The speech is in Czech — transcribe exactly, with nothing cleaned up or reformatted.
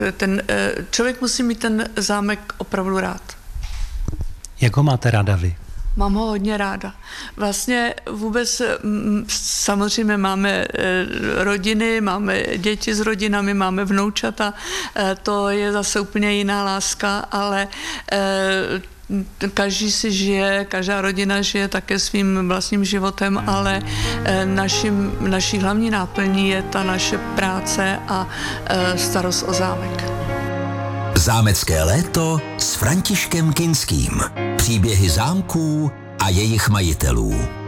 Ten člověk musí mít ten zámek opravdu rád. Jak ho máte ráda vy? Mám ho hodně ráda. Vlastně vůbec samozřejmě máme rodiny, máme děti s rodinami, máme vnoučata, to je zase úplně jiná láska, ale každý si žije, každá rodina žije také svým vlastním životem, ale naším, naší hlavní náplní je ta naše práce a starost o zámek. Zámecké léto s Františkem Kinským. Příběhy zámků a jejich majitelů.